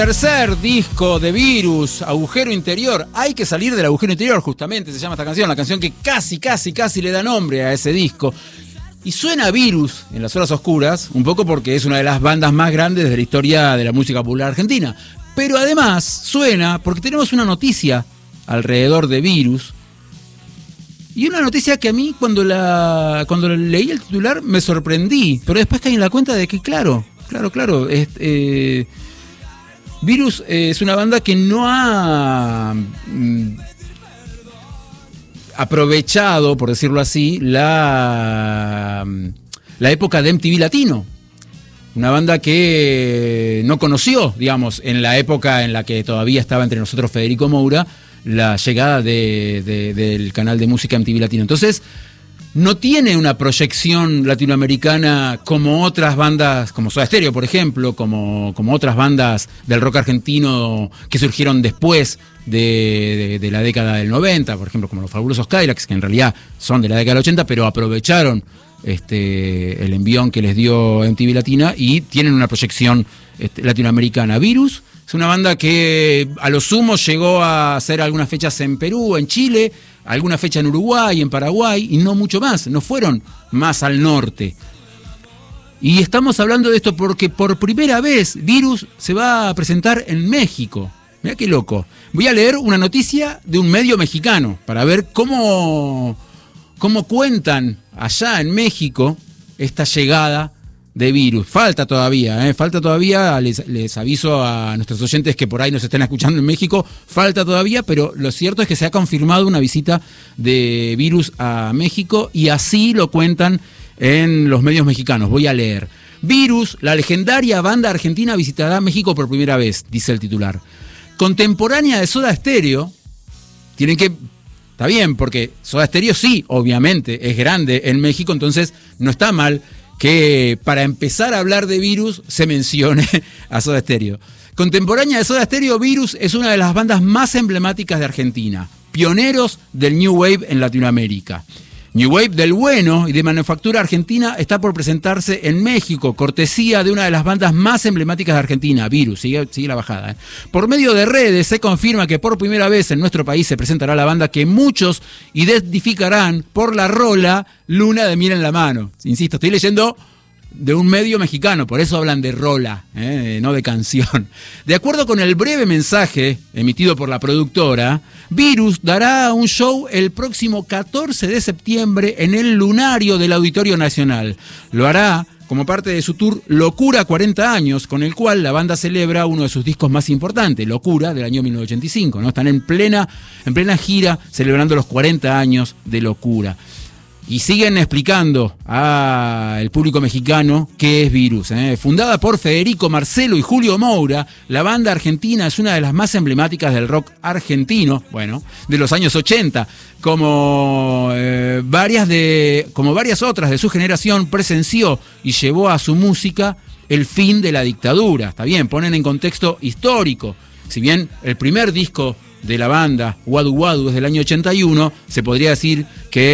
Tercer disco de Virus, Agujero Interior. Hay que salir del agujero interior, justamente se llama esta canción, la canción que casi le da nombre a ese disco. Y suena Virus en las horas oscuras, un poco porque es una de las bandas más grandes de la historia de la música popular argentina. Pero además suena porque tenemos una noticia alrededor de Virus. Y una noticia que a mí cuando leí el titular me sorprendí, pero después caí en la cuenta de que claro. Virus es una banda que no ha aprovechado, por decirlo así, la época de MTV Latino. Una banda que no conoció, digamos, en la época en la que todavía estaba entre nosotros Federico Moura, la llegada del canal de música MTV Latino. Entonces, no tiene una proyección latinoamericana como otras bandas, como Soda Stereo, por ejemplo, como otras bandas del rock argentino que surgieron después de la década del 90, por ejemplo, como los Fabulosos Cadillacs, que en realidad son de la década del 80, pero aprovecharon el envión que les dio MTV Latina y tienen una proyección latinoamericana. Virus es una banda que a lo sumo llegó a hacer algunas fechas en Perú, en Chile, alguna fecha en Uruguay, en Paraguay, y no mucho más, no fueron más al norte. Y estamos hablando de esto porque por primera vez Virus se va a presentar en México. Mirá qué loco. Voy a leer una noticia de un medio mexicano para ver cómo cuentan allá en México esta llegada de Virus. Falta todavía, les aviso a nuestros oyentes que por ahí nos estén escuchando en México, falta todavía, pero lo cierto es que se ha confirmado una visita de Virus a México y así lo cuentan en los medios mexicanos. Voy a leer. Virus, la legendaria banda argentina, visitará México por primera vez, dice el titular. Contemporánea de Soda Stereo, está bien, porque Soda Stereo sí, obviamente, es grande en México, entonces no está mal que para empezar a hablar de Virus se mencione a Soda Stereo. Contemporánea de Soda Stereo, Virus es una de las bandas más emblemáticas de Argentina, pioneros del New Wave en Latinoamérica. New Wave del bueno y de manufactura argentina está por presentarse en México, cortesía de una de las bandas más emblemáticas de Argentina, Virus, sigue la bajada. Por medio de redes se confirma que por primera vez en nuestro país se presentará la banda que muchos identificarán por la rola Luna de Miel en la Mano. Insisto, estoy leyendo de un medio mexicano, por eso hablan de rola, no de canción. De acuerdo con el breve mensaje emitido por la productora, Virus dará un show el próximo 14 de septiembre en el Lunario del Auditorio Nacional. Lo hará como parte de su tour Locura 40 años, con el cual la banda celebra uno de sus discos más importantes, Locura, del año 1985, ¿no? Están en plena gira celebrando los 40 años de Locura. Y siguen explicando al público mexicano qué es Virus. Fundada por Federico, Marcelo y Julio Moura, la banda argentina es una de las más emblemáticas del rock argentino, de los años 80. Como varias otras de su generación, presenció y llevó a su música el fin de la dictadura. Está bien, ponen en contexto histórico. Si bien el primer disco de la banda, Wadu Wadu, es del año 81, se podría decir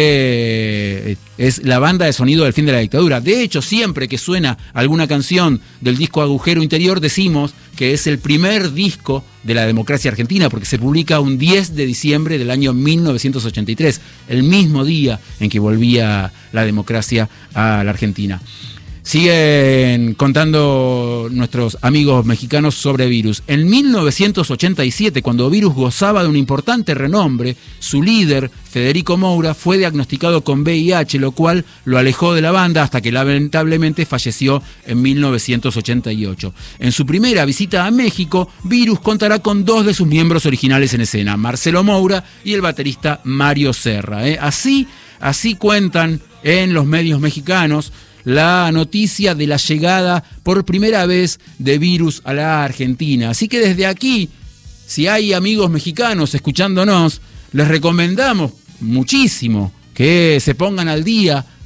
que es la banda de sonido del fin de la dictadura. De hecho, siempre que suena alguna canción del disco Agujero Interior, decimos que es el primer disco de la democracia argentina, porque se publica un 10 de diciembre del año 1983, el mismo día en que volvía la democracia a la Argentina. Siguen contando nuestros amigos mexicanos sobre Virus. En 1987, cuando Virus gozaba de un importante renombre, su líder, Federico Moura, fue diagnosticado con VIH, lo cual lo alejó de la banda hasta que lamentablemente falleció en 1988. En su primera visita a México, Virus contará con dos de sus miembros originales en escena, Marcelo Moura y el baterista Mario Serra. Así cuentan en los medios mexicanos la noticia de la llegada por primera vez de Virus a la Argentina. Así que desde aquí, si hay amigos mexicanos escuchándonos, les recomendamos muchísimo que se pongan al día